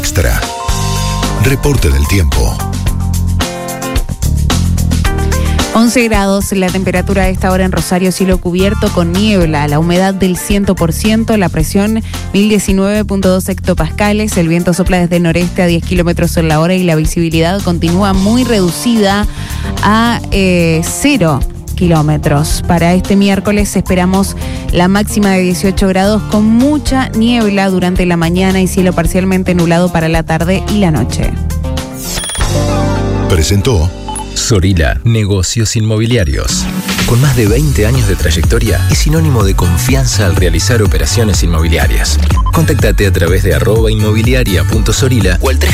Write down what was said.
extra. Reporte del tiempo. 11 grados la temperatura a esta hora en Rosario, cielo cubierto con niebla, la humedad del 100%, la presión 1019.2 hectopascales, el viento sopla desde el noreste a 10 kilómetros en la hora y la visibilidad continúa muy reducida a 0 kilómetros. Para este miércoles esperamos la máxima de 18 grados con mucha niebla durante la mañana y cielo parcialmente nublado para la tarde y la noche. Presentó Sorila Negocios Inmobiliarios. Con más de 20 años de trayectoria, es sinónimo de confianza al realizar operaciones inmobiliarias. Contáctate a través de @inmobiliaria.sorila o al